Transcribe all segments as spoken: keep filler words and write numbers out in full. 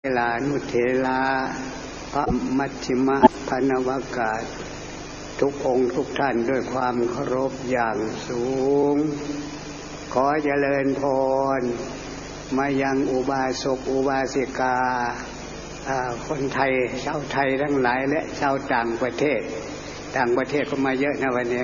เวลานุเถระพระมัชฌิมพนวกาศทุกองค์ทุกท่านด้วยความเคารพอย่างสูงขอเจริญพรมายังอุบาสกอุบาสิกาคนไทยชาวไทยทั้งหลายและชาวต่างประเทศต่างประเทศก็มาเยอะนะวันนี้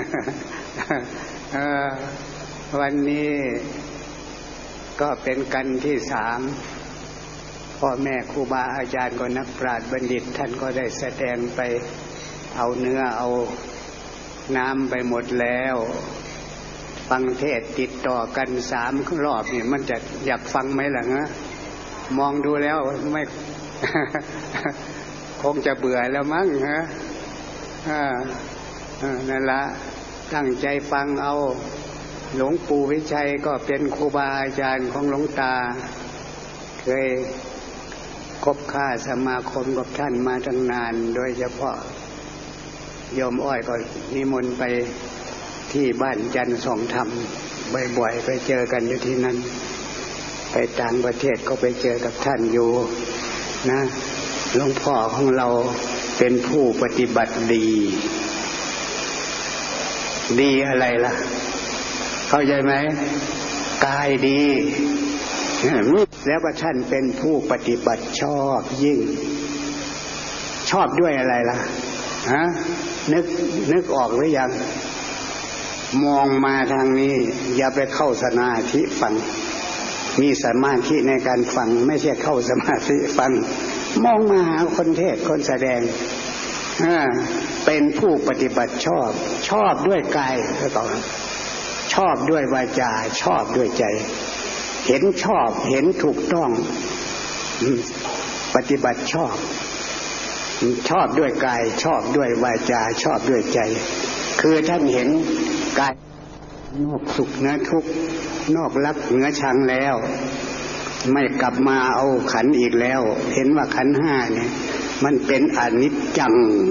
วันนี้ก็เป็นกันที่สามพ่อแม่ครูบาอาจารย์ก็นักปราชญ์บัณฑิตท่านก็ได้แสดงไปเอาเนื้อเอาน้ำไปหมดแล้วฟังเทศติดต่อกันสามรอบนี่มันจะอยากฟังไหมล่ะฮะมองดูแล้วไม่ คงจะเบื่อแล้วมั้งฮะนั่นละตั้งใจฟังเอาหลวงปู่วิชัยก็เป็นครูบาอาจารย์ของหลวงตาเคยคบค้าสมาคมกับท่านมาตั้งนานโดยเฉพาะโยมอ้อยก็นิมนต์ไปที่บ้านจันทร์สองธรรมบ่อยๆไปเจอกันอยู่ที่นั่นไปต่างประเทศก็ไปเจอกับท่านอยู่นะหลวงพ่อของเราเป็นผู้ปฏิบัติดีดีอะไรล่ะเข้าใจไหมกายดีแล้วก็ท่านเป็นผู้ปฏิบัติชอบยิ่งชอบด้วยอะไรล่ะฮะนึกนึกออกหรือยังมองมาทางนี้อย่าไปเข้าสมาธิฟังมีสมาธิในการฟังไม่ใช่เข้าสมาธิฟังมองมาหาคนเทศคนแสดงเป็นผู้ปฏิบัติชอบชอบด้วยกายแล้วก็ชอบด้วยวาจาชอบด้วยใจเห็นชอบเห็นถูกต้องปฏิบัติชอบชอบด้วยกายชอบด้วยวาจาชอบด้วยใจคือท่านเห็นกายนอกสุขเหนือทุกข์นอกรักเหนือชังแล้วไม่กลับมาเอาขันอีกแล้วเห็นว่าขันห้าเนี่ยมันเป็นอนิจจัง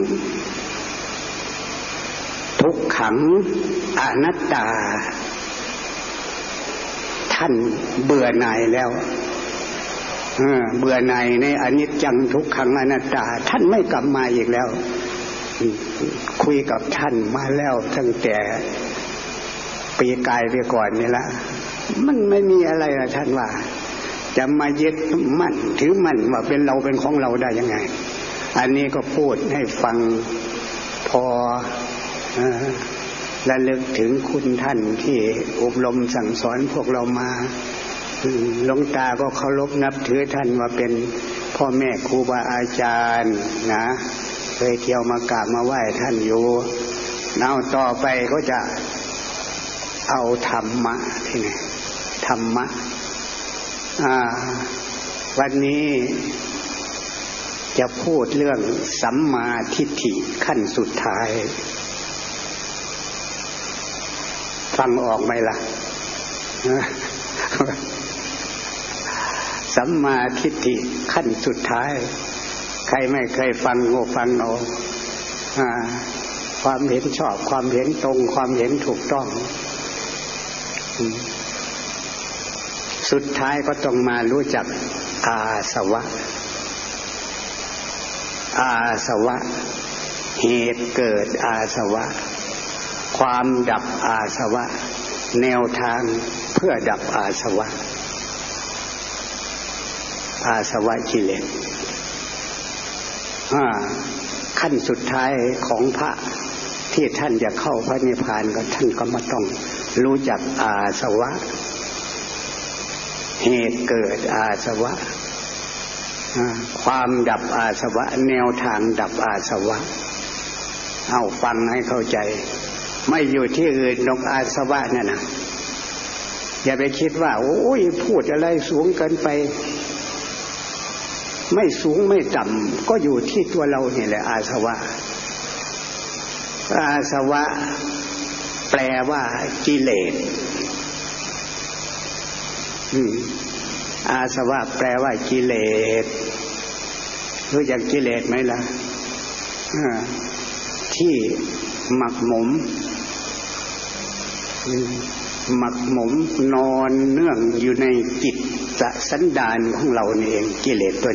ทุกขังอนัตตาท่านเบื่อหน่ายแล้วเออเบื่อหน่ายในอนิจจังทุกขังอนัตตาท่านไม่กลับมาอีกแล้วคุยกับท่านมาแล้วตั้งแต่ปีกายไปก่อนนี่ละมันไม่มีอะไรละท่านว่าจะมายึดมั่นถือมั่นว่าเป็นเราเป็นของเราได้ยังไงอันนี้ก็พูดให้ฟังพอระลึกถึงคุณท่านที่อบรมสั่งสอนพวกเรามาหลวงตาก็เคารพนับถือท่านว่าเป็นพ่อแม่ครูบาอาจารย์นะเคยเที่ยวมากราบมาไหว้ท่านอยู่เอาต่อไปก็จะเอาธรรมะที่ไหนธรรมะวันนี้จะพูดเรื่องสัมมาทิฏฐิขั้นสุดท้ายฟังออกไหมล่ะสัมมาทิฏฐิขั้นสุดท้ายใครไม่เคยฟังก็ฟังเอาความเห็นชอบความเห็นตรงความเห็นถูกต้องสุดท้ายก็ต้องมารู้จักอาสวะอาสวะเหตุเกิดอาสวะความดับอาสวะแนวทางเพื่อดับอาสวะอาสวะกิเลสขั้นสุดท้ายของพระที่ท่านจะเข้าพระนิพพานก็ท่านก็มาต้องรู้จักอาสวะเหตุเกิดอาสวะความดับอาสวะแนวทางดับอาสวะเอาฟังให้เข้าใจไม่อยู่ที่อื่นนกอาสวะนั่นนะอย่าไปคิดว่าโอ้ยพูดอะไรสูงเกินไปไม่สูงไม่ต่ำก็อยู่ที่ตัวเราเนี่ยแหละอาสวะอาสวะแปลว่ากิเลสอาสวะแปลว่ากิเลสรู้จักกิเลสไหมล่ะที่หมักหมมหมักหมมนอนเนื่องอยู่ในจิตสันดานของเรานี่เองกิเลสตัว